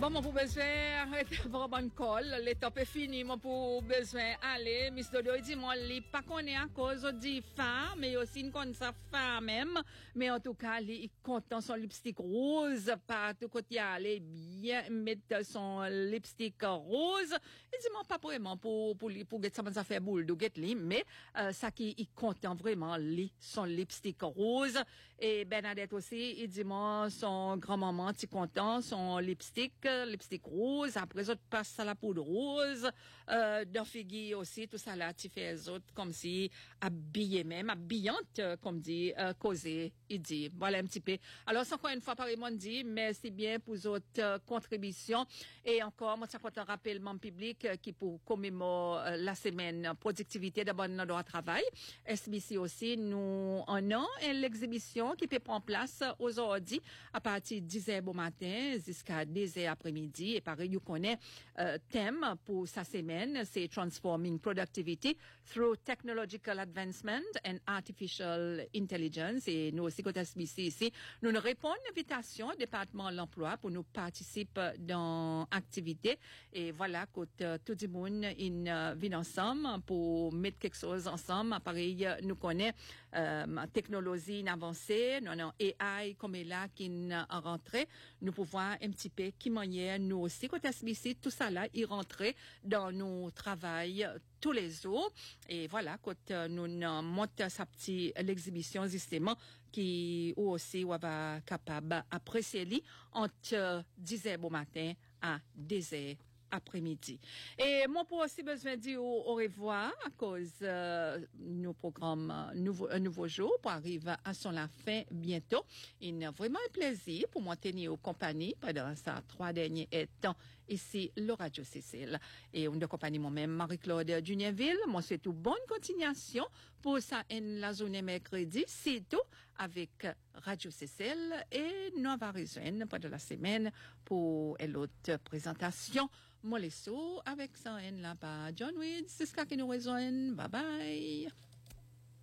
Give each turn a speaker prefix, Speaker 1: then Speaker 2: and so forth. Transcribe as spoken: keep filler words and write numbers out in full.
Speaker 1: Bon, mon pour besoin, vraiment une colle, l'étape est finie, mon pour besoin aller, Miss Dodo dit, moi, il pas connaît à cause de femme, mais aussi une connaît sa femme même, mais en tout cas, il est content son lipstick rose, pas tout côté aller bien mettre son lipstick rose, il dit, moi, pas vraiment pour, pour, pour, pour get ça, ça fait boule de get li, mais, euh, ça qui est content vraiment, li, son lipstick rose, et Bernadette aussi, il dit, moi, son grand-maman, t'es content, son lipstick, lipstick rose, après autres passe à la poudre rose, euh, dans figure aussi, tout ça là, tu fais les autres comme si habillé même, habillante, comme dit, euh, causer, il dit, voilà un petit peu. Alors, c'est encore une fois, par exemple, dit, merci bien pour votre euh, contribution. Et encore, moi, ça compte un rappellement public euh, qui pour commémorer euh, la semaine productivité d'abonnement droit à travail. S B C aussi, nous en avons l'exhibition qui peut prendre place aujourd'hui à partir de dix heures au matin jusqu'à dix heures après-midi. Et pareil, vous connaissez euh, thème pour sa semaine, c'est Transforming Productivity through Technological Advancement and Artificial Intelligence. Et nous aussi, côté S B C ici, nous nous répondons à l'invitation au département de l'emploi pour nous participer dans l'activité. Et voilà, côté euh, tout le monde in, euh, vient ensemble pour mettre quelque chose ensemble. Pareil, nous connaissons euh, technologie avancée, nous avons A I comme est là qui est rentré. Nous pouvons un petit peu qui manière nous aussi côté S B C tout ça là y rentrer dans nos travail tous les jours et voilà quand euh, nous montons sa petite l'exhibition justement qui ou aussi on va capable apprécier lui entre dix heures au matin à dix heures après-midi. Et moi, pour aussi besoin de dire au, au revoir à cause euh, nos programmes euh, nouveau, un nouveau jour pour arriver à son la fin bientôt. Il est vraiment un plaisir pour moi tenir aux compagnies pendant ces trois derniers temps ici le Radio Cécile. Et on de compagnie moi-même Marie-Claude Juniorville. Moi, c'est tout bonne continuation pour ça en la journée mercredi. C'est tout avec Radio Cécile et nous va rejoindre pendant la semaine pour l'autre présentation. Moi, les sous avec ça en là-bas. John Weeds, c'est ce qui nous rejoint. Bye bye.